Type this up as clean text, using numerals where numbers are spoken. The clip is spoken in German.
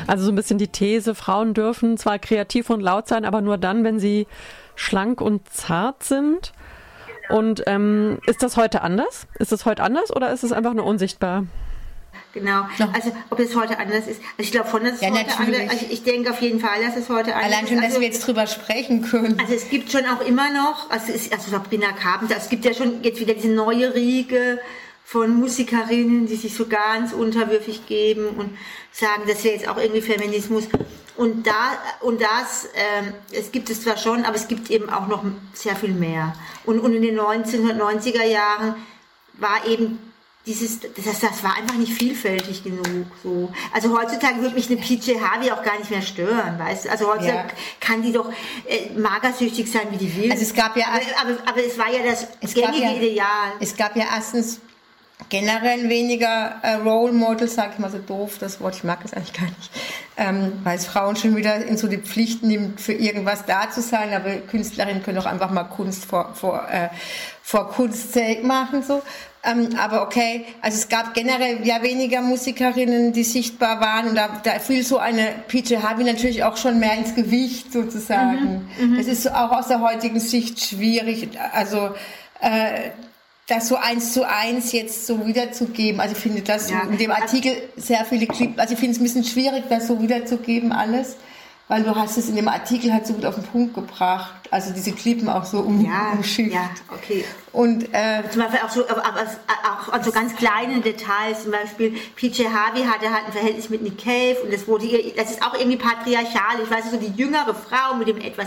Also so ein bisschen die These, Frauen dürfen zwar kreativ und laut sein, aber nur dann, wenn sie schlank und zart sind. Und ist das heute anders? Ist das heute anders oder ist es einfach nur unsichtbar? Genau, also ob es heute anders ist. Also ich glaube schon, dass es heute natürlich. anders ist. Also ich denke auf jeden Fall, dass es heute anders ist. Allein schon, dass wir jetzt drüber sprechen können. Also es gibt schon auch immer noch, also Sabrina Carpenter, es gibt ja schon jetzt wieder diese neue Riege von Musikerinnen, die sich so ganz unterwürfig geben und sagen, das wäre jetzt auch irgendwie Feminismus. Und es gibt es zwar schon, aber es gibt eben auch noch sehr viel mehr. Und in den 1990er Jahren war eben das war einfach nicht vielfältig genug. So. Also heutzutage würde mich eine PJ Harvey auch gar nicht mehr stören, weißt du? Also heutzutage kann die doch magersüchtig sein, wie die will. Also es gab ja, aber es war ja das gängige Ideal. Es gab ja erstens generell weniger Role Models, sag ich mal so doof, das Wort, ich mag es eigentlich gar nicht, weil es Frauen schon wieder in so die Pflicht nimmt, für irgendwas da zu sein, aber Künstlerinnen können auch einfach mal Kunst vor Kunstsake machen, so. Aber okay, also es gab generell ja weniger Musikerinnen, die sichtbar waren und da fiel so eine PJ Harvey natürlich auch schon mehr ins Gewicht sozusagen. Das ist auch aus der heutigen Sicht schwierig, also das so 1:1 jetzt so wiederzugeben. Also ich finde das in dem Artikel sehr viele Clips, also ich finde es ein bisschen schwierig, das so wiederzugeben alles, weil du hast es in dem Artikel halt so gut auf den Punkt gebracht. Also diese Klippen auch so umschifft. Ja, okay. Und zum Beispiel auch so, aber auch an so ganz kleinen Details. Zum Beispiel PJ Harvey hatte halt ein Verhältnis mit Nick Cave und das ist auch irgendwie patriarchal. Ich weiß, so die jüngere Frau mit dem etwas